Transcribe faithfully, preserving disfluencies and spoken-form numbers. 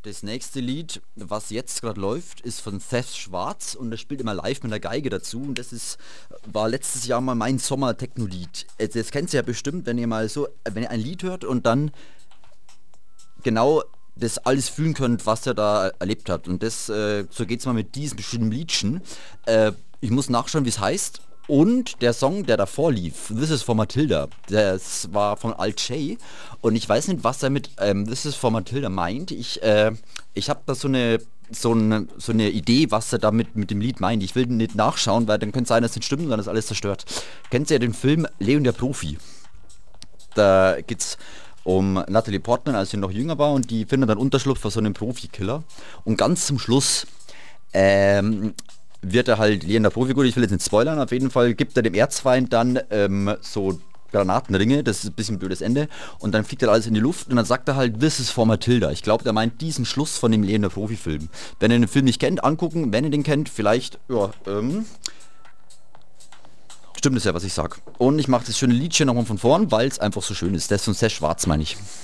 Das nächste Lied, was jetzt gerade läuft, ist von Seth Schwarz und das spielt immer live mit der Geige dazu und das ist, war letztes Jahr mal mein Sommer-Techno-Lied. Also das kennt ihr ja bestimmt, wenn ihr mal so, wenn ihr ein Lied hört und dann genau das alles fühlen könnt, was er da erlebt hat. Und das, äh, so geht's mal mit diesem bestimmten Liedchen. Äh, ich muss nachschauen, wie es heißt. Und der Song, der davor lief, This is for Matilda, das war von Alt J. Und ich weiß nicht, was er mit ähm, This is for Matilda meint. Ich, äh, ich habe da so eine, so, eine, so eine Idee, was er damit mit dem Lied meint. Ich will nicht nachschauen, weil dann könnte es sein, dass es nicht stimmt und dann ist alles zerstört. Kennt ihr den Film Leon der Profi? Da geht's um Natalie Portman, als sie noch jünger war und die findet dann Unterschlupf für so einen Profikiller. Und ganz zum Schluss ähm, wird er halt Leon der Profi, gut, ich will jetzt nicht spoilern, auf jeden Fall gibt er dem Erzfeind dann ähm, so Granatenringe, das ist ein bisschen ein blödes Ende, und dann fliegt er alles in die Luft und dann sagt er halt, this is for Matilda. Ich glaube, der meint diesen Schluss von dem Leon der Profi-Film. Wenn ihr den Film nicht kennt, angucken, wenn ihr den kennt, vielleicht, ja, ähm, stimmt es ja, was ich sag. Und ich mache das schöne Liedchen nochmal von vorn, weil es einfach so schön ist. Das ist von Seth Schwarz, meine ich.